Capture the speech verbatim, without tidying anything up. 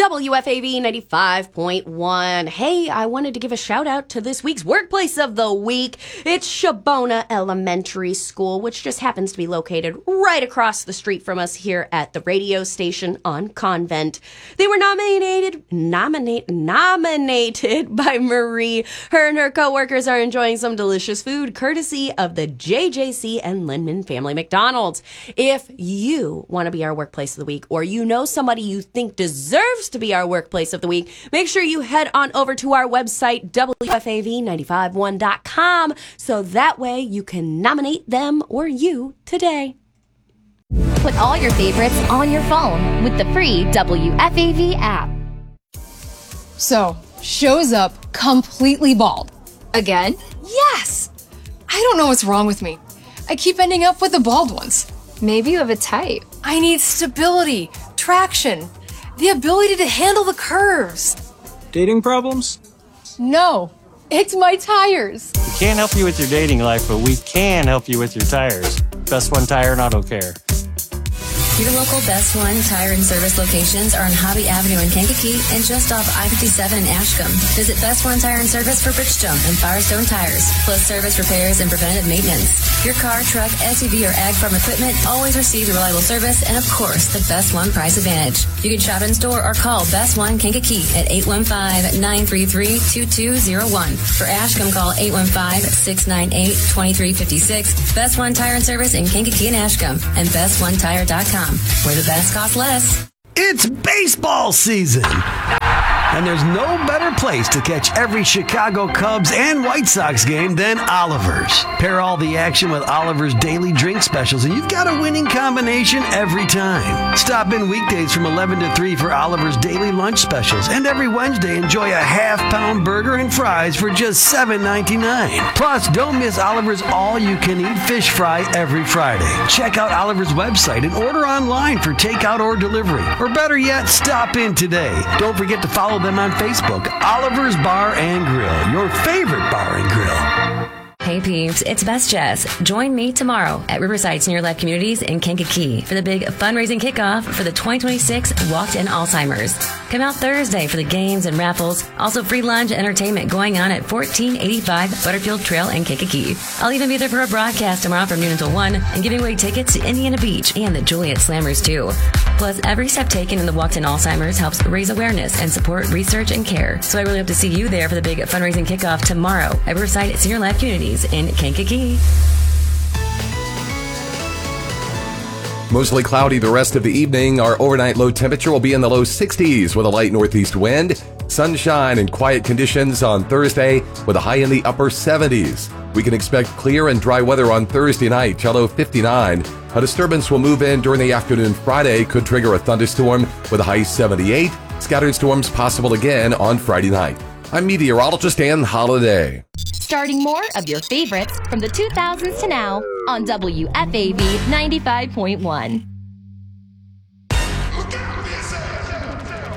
W F A V ninety-five point one. Hey, I wanted to give a shout out to this week's Workplace of the Week. It's Shabona Elementary School, which just happens to be located right across the street from us here at the radio station on Convent. They were nominated, nominate, nominated by Marie. Her and her coworkers are enjoying some delicious food courtesy of the J J C and Lindman Family McDonald's. If you want to be our Workplace of the Week, or you know somebody you think deserves to be our Workplace of the Week, make sure you head on over to our website, W F A V nine five one dot com, so that way you can nominate them or you today. Put all your favorites on your phone with the free W F A V app. So, shows up completely bald. Again? Yes! I don't know what's wrong with me. I keep ending up with the bald ones. Maybe you have a type. I need stability, traction, the ability to handle the curves. Dating problems? No, it's my tires. We can't help you with your dating life, but we can help you with your tires. Best One Tire and Auto Care. Your local Best One Tire and Service locations are on Hobby Avenue in Kankakee and just off I fifty-seven in Ashcombe. Visit Best One Tire and Service for Bridgestone and Firestone tires, plus service repairs and preventative maintenance. Your car, truck, S U V, or ag farm equipment always receive reliable service and, of course, the Best One price advantage. You can shop in store or call Best One Kankakee at eight one five, nine three three, two two zero one. For Ashcombe, call eight one five, six nine eight, two three five six. Best One Tire and Service in Kankakee and Ashcombe and best one tire dot com. Where the best costs less. It's baseball season, and there's no better place to catch every Chicago Cubs and White Sox game than Oliver's. Pair all the action with Oliver's daily drink specials, and you've got a winning combination every time. Stop in weekdays from eleven to three for Oliver's daily lunch specials, and every Wednesday enjoy a half-pound burger and fries for just seven ninety-nine. Plus, don't miss Oliver's all-you-can-eat fish fry every Friday. Check out Oliver's website and order online for takeout or delivery. Or better yet, stop in today. Don't forget to follow them on Facebook, Oliver's Bar and Grill, your favorite bar and grill. Hey peeps, it's Best Jess. Join me tomorrow at Riverside Senior Life Communities in Kankakee for the big fundraising kickoff for the twenty twenty-six Walk to End Alzheimer's. Come out Thursday for the games and raffles. Also free lunch and entertainment going on at fourteen eighty-five Butterfield Trail in Kankakee. I'll even be there for a broadcast tomorrow from noon until one and giving away tickets to Indiana Beach and the Juliet Slammers too. Plus, every step taken in the Walk to End Alzheimer's helps raise awareness and support research and care. So I really hope to see you there for the big fundraising kickoff tomorrow at Riverside Senior Life Communities in Kankakee. Mostly cloudy the rest of the evening. Our overnight low temperature will be in the low sixties with a light northeast wind. Sunshine and quiet conditions on Thursday with a high in the upper seventies. We can expect clear and dry weather on Thursday night, a low fifty-nine. A disturbance will move in during the afternoon Friday, could trigger a thunderstorm with a high seventy-eight. Scattered storms possible again on Friday night. I'm meteorologist Ann Holiday. Starting more of your favorites from the two thousands to now on W F A V ninety-five point one.